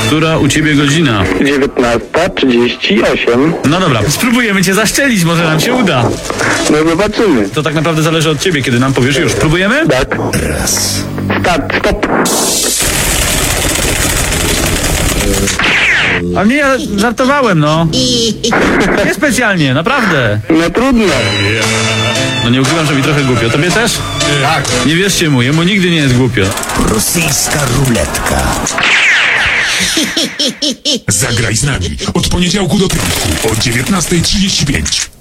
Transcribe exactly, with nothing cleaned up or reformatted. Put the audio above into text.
Która u ciebie godzina? dziewiętnasta trzydzieści osiem. No dobra, spróbujemy cię zaszczelić, może nam się uda. No zobaczymy. To tak naprawdę zależy od ciebie, kiedy nam powiesz już. Próbujemy? Tak. Raz. Start, stop. A nie, ja żartowałem, no. Nie specjalnie, naprawdę. No trudno. No nie ukrywam, że mi trochę głupio. Tobie też? Tak. Nie wierzcie mu, jemu nigdy nie jest głupio. Rosyjska ruletka. Zagraj z nami od poniedziałku do piątku o dziewiętnasta trzydzieści pięć.